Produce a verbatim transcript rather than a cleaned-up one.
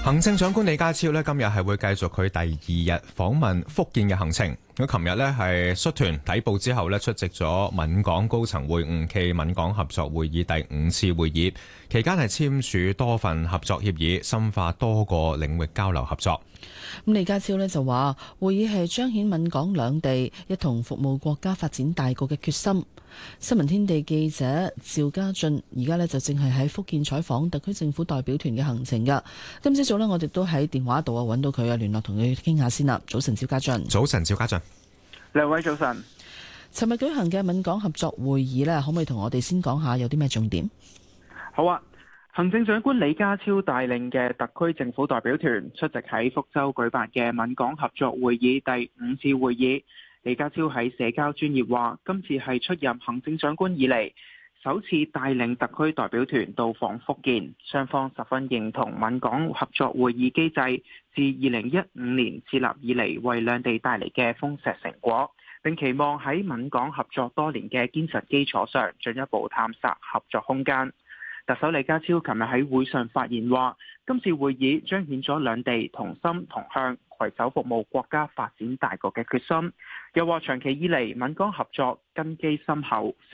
行政長官李家超咧今日係會繼續佢第二日訪問福建嘅行程。佢琴日咧係率團抵埗之後咧出席咗閩港高層會晤暨閩港合作會議第五次會議，期間係簽署多份合作協議，深化多個領域交流合作。 咁李家超咧就話，會議係彰顯閩港兩地一同服務國家發展大局嘅決心。新聞天地記者趙家俊而家咧就正係喺福建採訪特區政府代表團嘅行程噶。今朝早呢，我哋都喺電話度啊揾到佢啊，聯絡同佢傾下先啦。早晨，趙家俊。 早晨，趙家俊。 兩位早晨。 尋日舉行嘅閩港合作會議呢，可唔可以同我哋先講下有啲咩重點？ 好啊。行政長官李家超帶領嘅特區政府代表團出席喺福州舉辦嘅閩港合作會議第五次會議。李家超喺社交專頁話，今次係出任行政長官以嚟首次帶領特區代表團到訪福建，雙方十分認同閩港合作會議機制自二零一五年設立以嚟為兩地帶嚟嘅豐碩成果，並期望喺閩港合作多年嘅堅實基礎上進一步探索合作空間。特首李家超琴日喺會上發言話，今次會議彰顯咗兩地同心同向、攜手服務國家發展大局嘅決心。又話長期以嚟，閩港合作根基深厚。